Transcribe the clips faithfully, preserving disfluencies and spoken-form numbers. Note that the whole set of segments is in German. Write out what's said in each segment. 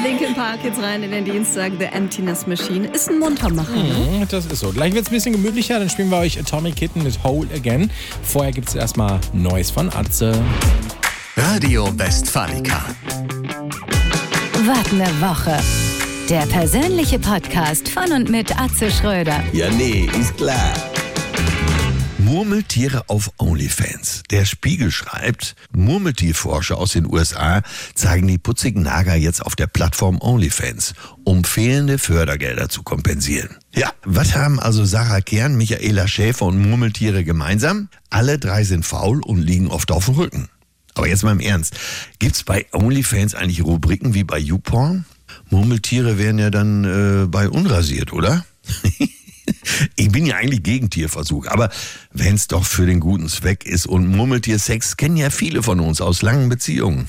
Linkin Park jetzt rein in den Dienstag. The Emptiness Machine ist ein Muntermacher. Mhm, ne? Das ist so. Gleich wird es ein bisschen gemütlicher. Dann spielen wir euch Atomic Kitten mit Whole Again. Vorher gibt es erstmal Neues von Atze. Radio Westfalica. Was ne Woche. Der persönliche Podcast von und mit Atze Schröder. Ja, nee, ist klar. Murmeltiere auf OnlyFans. Der Spiegel schreibt, Murmeltierforscher aus den U S A zeigen die putzigen Nager jetzt auf der Plattform OnlyFans, um fehlende Fördergelder zu kompensieren. Ja, was haben also Sarah Kern, Michaela Schäfer und Murmeltiere gemeinsam? Alle drei sind faul und liegen oft auf dem Rücken. Aber jetzt mal im Ernst, gibt's bei OnlyFans eigentlich Rubriken wie bei YouPorn? Murmeltiere wären ja dann äh, bei unrasiert, oder? Ich bin ja eigentlich gegen Tierversuch, aber wenn es doch für den guten Zweck ist und Murmeltiersex kennen ja viele von uns aus langen Beziehungen.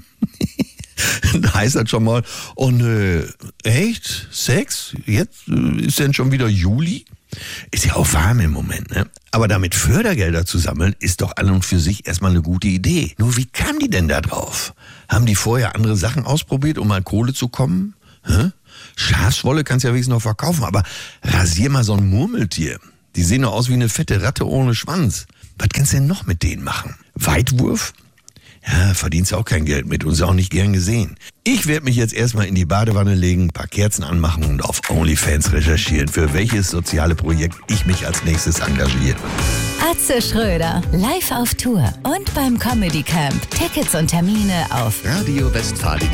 Da heißt das schon mal, oh nö, echt? Sex? Jetzt äh, ist denn schon wieder Juli? Ist ja auch warm im Moment, ne? Aber damit Fördergelder zu sammeln, ist doch an und für sich erstmal eine gute Idee. Nur wie kamen die denn da drauf? Haben die vorher andere Sachen ausprobiert, um an Kohle zu kommen? Hä? Schafswolle kannst du ja wenigstens noch verkaufen, aber rasier mal so ein Murmeltier. Die sehen doch aus wie eine fette Ratte ohne Schwanz. Was kannst du denn noch mit denen machen? Weitwurf? Ja, verdienst du auch kein Geld mit und ist auch nicht gern gesehen. Ich werde mich jetzt erstmal in die Badewanne legen, ein paar Kerzen anmachen und auf OnlyFans recherchieren, für welches soziale Projekt ich mich als nächstes engagiere. Atze Schröder, live auf Tour und beim Comedy Camp. Tickets und Termine auf Radio Westfalica.